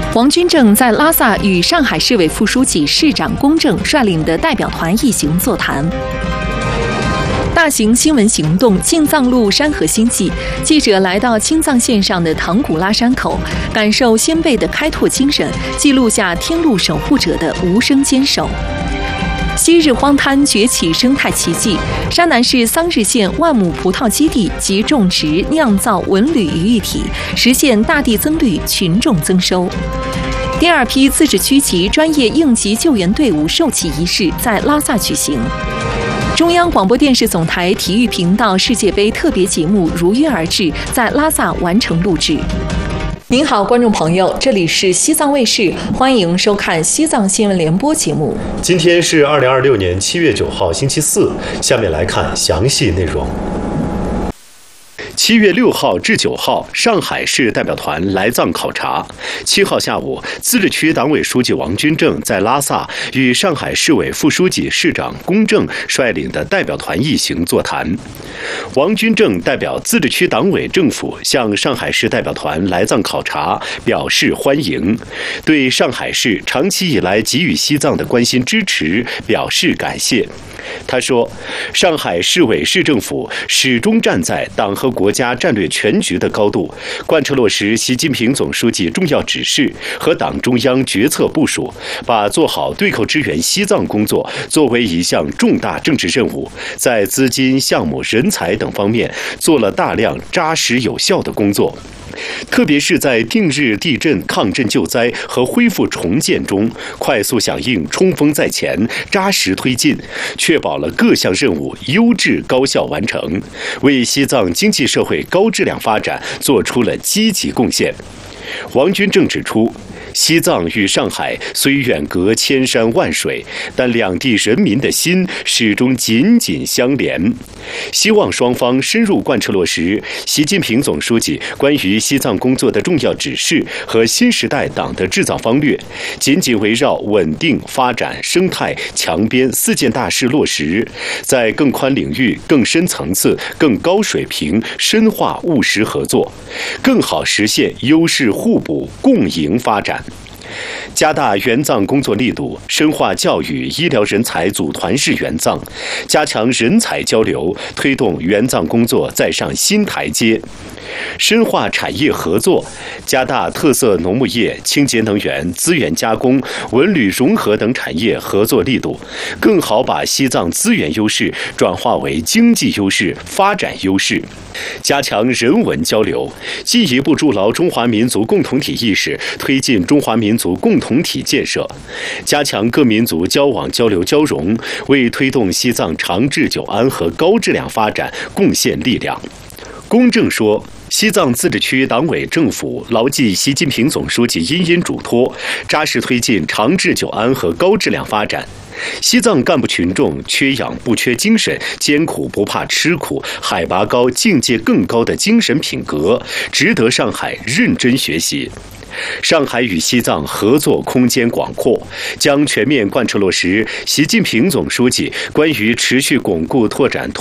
王军正在拉萨与上海市委副书记、市长龚正率领的代表团一行座谈。大型新闻行动青藏路山河新纪，记者来到青藏线上的唐古拉山口，感受先辈的开拓精神，记录下天路守护者的无声坚守。昔日荒滩崛起生态奇迹，山南市桑日县万亩葡萄基地及种植酿造文旅于一体，实现大地增绿、群众增收。第二批自治区级专业应急救援队伍授旗仪式在拉萨举行。中央广播电视总台体育频道世界杯特别节目如约而至，在拉萨完成录制。您好，观众朋友，这里是西藏卫视，欢迎收看西藏新闻联播节目。 今天是2026年7月9号，星期四。下面来看详细内容。7月6号至9号，上海市代表团来藏考察。7号下午，自治区党委书记王军正在拉萨与上海市委副书记、市长龚正率领的代表团一行座谈。王军正代表自治区党委政府向上海市代表团来藏考察表示欢迎，对上海市长期以来给予西藏的关心支持表示感谢。他说，上海市委市政府始终站在党和国家战略全局的高度，贯彻落实习近平总书记重要指示和党中央决策部署，把做好对口支援西藏工作作为一项重大政治任务，在资金、项目、人才等方面做了大量扎实有效的工作。特别是在定日地震抗震救灾和恢复重建中，快速响应，冲锋在前，扎实推进，确保了各项任务优质高效完成，为西藏经济社会高质量发展做出了积极贡献。王军正指出，西藏与上海虽远隔千山万水，但两地人民的心始终紧紧相连。希望双方深入贯彻落实习近平总书记关于西藏工作的重要指示和新时代党的治藏方略，紧紧围绕稳定、发展、生态、强边4件大事落实，在更宽领域、更深层次、更高水平深化务实合作，更好实现优势互补、共赢发展。加大援藏工作力度，深化教育医疗人才组团式援藏，加强人才交流，推动援藏工作再上新台阶。深化产业合作，加大特色农牧业、清洁能源、资源加工、文旅融合等产业合作力度，更好把西藏资源优势转化为经济优势、发展优势。加强人文交流，进一步筑牢中华民族共同体意识，推进中华民族共同体建设，加强各民族交往交流交融，为推动西藏长治久安和高质量发展贡献力量。龚正说，西藏自治区党委政府牢记习近平总书记殷殷嘱托，扎实推进长治久安和高质量发展。西藏干部群众缺氧不缺精神，艰苦不怕吃苦，海拔高、境界更高的精神品格，值得上海认真学习。上海与西藏合作空间广阔，将全面贯彻落实习近平总书记关于持续巩固拓展